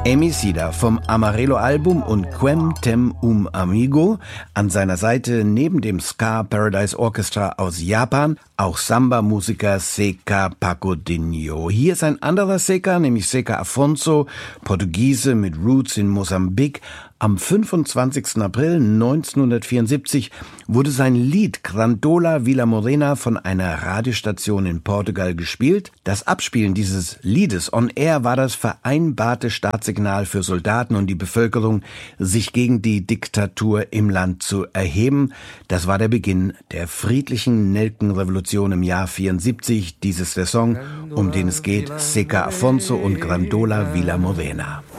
Emicida vom Amarelo-Album und Quem Tem Amigo. An seiner Seite neben dem Ska Paradise Orchestra aus Japan auch Samba-Musiker Zeca Pagodinho. Hier ist ein anderer Zeca, nämlich Zeca Afonso, Portugiese mit Roots in Mosambik. Am 25. April 1974 wurde sein Lied Grandola Vila Morena von einer Radiostation in Portugal gespielt. Das Abspielen dieses Liedes on air war das vereinbarte Startsignal für Soldaten und die Bevölkerung, sich gegen die Diktatur im Land zu erheben. Das war der Beginn der friedlichen Nelkenrevolution im Jahr 74. Dies ist der Song, um den es geht, Zeca Afonso und Grandola Vila Morena.